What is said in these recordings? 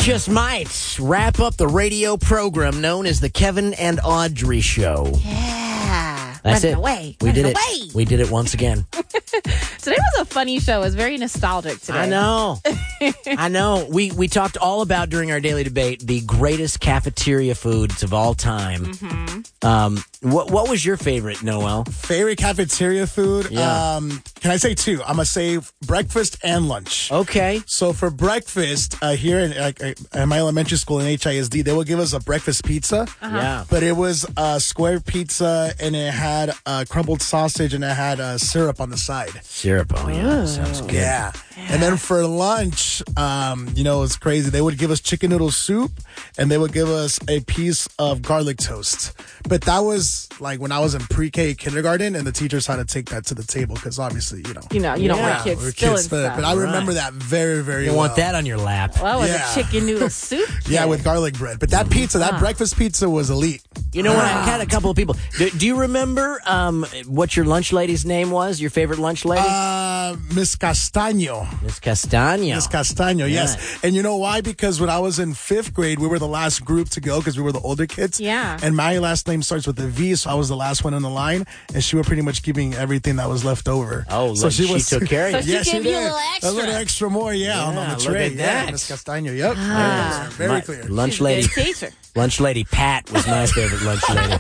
just might wrap up the radio program known as the Kevin and Audrey Show. Yeah. That's Running it. away. We did Running it. away. We did it once again. Today was a funny show. It was very nostalgic today. I know. I know. We talked all about during our daily debate the greatest cafeteria foods of all time. Mm-hmm. What was your favorite, Noel? Favorite cafeteria food? Yeah. Can I say two? I'm going to say breakfast and lunch. Okay. So for breakfast, here in my elementary school in HISD, they would give us a breakfast pizza. Yeah. But it was a square pizza, and it had crumbled sausage, and it had syrup on the side. Syrup. Oh, yeah. Sounds good. Yeah. And then for lunch, it was crazy. They would give us chicken noodle soup, and they would give us a piece of garlic toast. But that was like when I was in pre-K kindergarten, and the teachers had to take that to the table because obviously, You don't want kids we're spilling kids, stuff. but I remember that very, very You well. want that on your lap. Well, it was Yeah. a chicken noodle soup. Yeah, with garlic bread. But that pizza, that breakfast pizza was elite. You know what? I had a couple of people. Do you remember what your lunch lady's name was? Your favorite lunch lady? Miss Castaño. Miss Castaño. Miss Castaño, yes. And you know why? Because when I was in 5th grade, we were the last group to go because we were the older kids. Yeah. And my last name starts with a V, so I was the last one in the line. And she was pretty much giving everything that was left over. Oh, so she took care of you. So she Yes, gave she you a did. little extra. A little extra more, on the look tray. at that. Yeah, Miss Castaño, yep. Very clear. Lunch She's a lady. good teacher. Lunch lady Pat was my favorite lunch lady.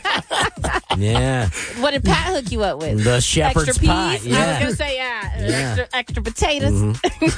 Yeah. What did Pat hook you up with? The shepherd's extra peas? pie. I was Yeah. going to say, extra potatoes.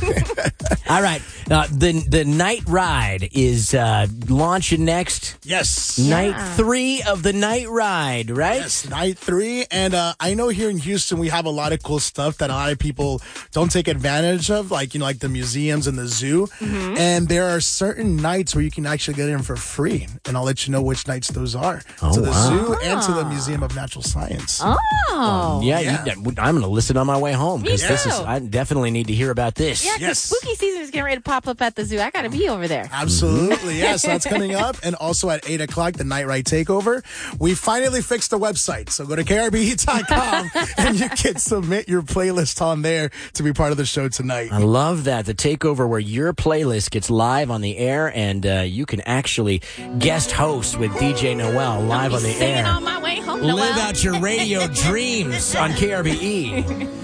All right. The night ride is launching next. Yes. Night 3 of the night ride, right? Yes, night 3. And I know here in Houston, we have a lot of cool stuff that a lot of people don't take advantage of, like the museums and the zoo. Mm-hmm. And there are certain nights where you can actually get in for free. And I'll let you know which nights those are. Oh, to the wow. zoo and to the Museum of Natural Science. Oh. Yeah. I'm going to listen on my way home because Me this too. is. I definitely need to hear about this. Yeah, because Yes. spooky season is getting ready to pop up at the zoo. I got to be over there. Absolutely, yes. That's coming up. And also at 8 o'clock, the Night Ride Takeover. We finally fixed the website. So go to krbe.com and you can submit your playlist on there to be part of the show tonight. I love that. The takeover where your playlist gets live on the air and you can actually guest host with DJ Noel live on the Singing air. on my way home. Live Noel. out your radio dreams on KRBE.